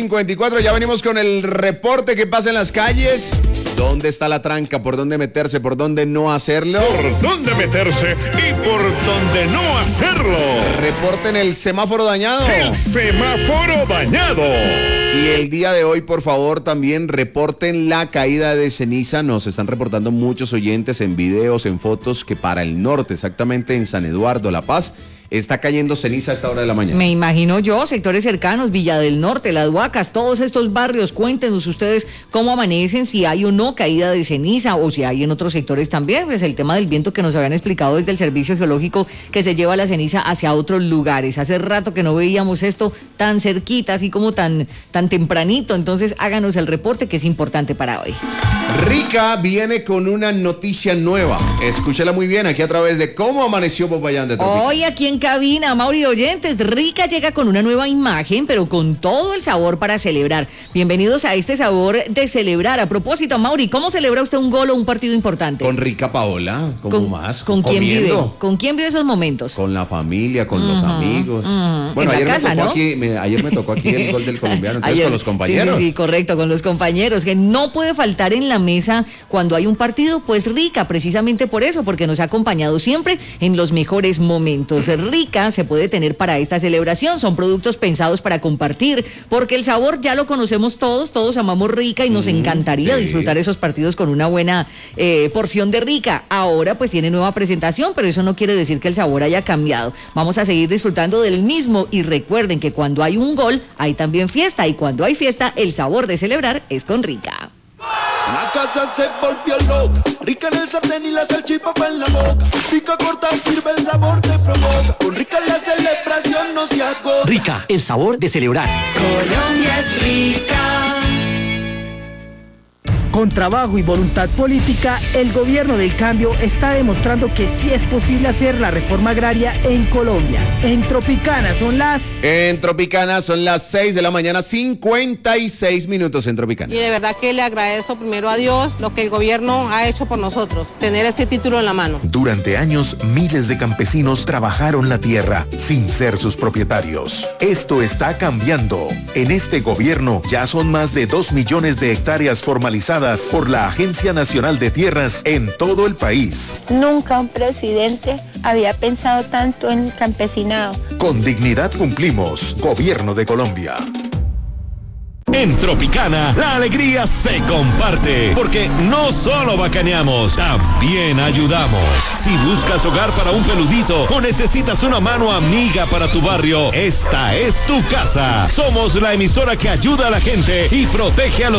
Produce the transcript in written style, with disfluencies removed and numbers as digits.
9:54, ya venimos con el reporte que pasa en las calles. ¿Dónde está la tranca? ¿Por dónde meterse? ¿Por dónde no hacerlo? ¿Por dónde meterse y por dónde no hacerlo? Reporten el semáforo dañado. El semáforo dañado. Y el día de hoy, por favor, también reporten la caída de ceniza. Nos están reportando muchos oyentes en videos, en fotos, que para el norte, exactamente en San Eduardo, La Paz, está cayendo ceniza a esta hora de la mañana. Me imagino yo, sectores cercanos, Villa del Norte, Las Huacas, todos estos barrios, cuéntenos ustedes cómo amanecen, si hay o no caída de ceniza o si hay en otros sectores también. Pues el tema del viento que nos habían explicado desde el Servicio Geológico, que se lleva la ceniza hacia otros lugares. Hace rato que no veíamos esto tan cerquita, así como tan tempranito. Entonces háganos el reporte, que es importante para hoy. Rica viene con una noticia nueva. Escúchela muy bien aquí a través de Cómo Amaneció Popayán de Tropical. Hoy aquí en cabina, Mauri oyentes, Rica llega con una nueva imagen, pero con todo el sabor para celebrar. Bienvenidos a este sabor de celebrar. A propósito, Mauri, ¿cómo celebra usted un gol o un partido importante? Con Rica Paola, ¿cómo más? ¿Con quién vive? Comiendo. ¿Con quién vive esos momentos? Con la familia, con los amigos. Bueno, En la casa, ayer me tocó aquí el gol del colombiano, entonces con los compañeros. Sí, correcto, con los compañeros, que no puede faltar en la mesa cuando hay un partido, pues Rica, precisamente por eso, porque nos ha acompañado siempre en los mejores momentos. Rica se puede tener para esta celebración, son productos pensados para compartir, porque el sabor ya lo conocemos todos amamos Rica y nos encantaría disfrutar esos partidos con una buena porción de Rica. Ahora pues tiene nueva presentación, pero eso no quiere decir que el sabor haya cambiado. Vamos a seguir disfrutando del mismo y recuerden que cuando hay un gol hay también fiesta, y cuando hay fiesta el sabor de celebrar es con Rica. La casa se volvió loca, Rica en el sartén y la salchipapa en la boca. Pica corta, sirve el sabor, te provoca. Con Rica la celebración no se agota. Rica, el sabor de celebrar. Colombia es rica. Con trabajo y voluntad política, el gobierno del cambio está demostrando que sí es posible hacer la reforma agraria en Colombia. En Tropicana son las 6 de la mañana, 56 minutos en Tropicana. Y de verdad que le agradezco primero a Dios lo que el gobierno ha hecho por nosotros, tener este título en la mano. Durante años, miles de campesinos trabajaron la tierra sin ser sus propietarios. Esto está cambiando. En este gobierno ya son más de 2 millones de hectáreas formalizadas por la Agencia Nacional de Tierras en todo el país. Nunca un presidente había pensado tanto en el campesinado. Con dignidad cumplimos. Gobierno de Colombia. En Tropicana, la alegría se comparte, porque no solo bacaneamos, también ayudamos. Si buscas hogar para un peludito o necesitas una mano amiga para tu barrio, esta es tu casa. Somos la emisora que ayuda a la gente y protege a los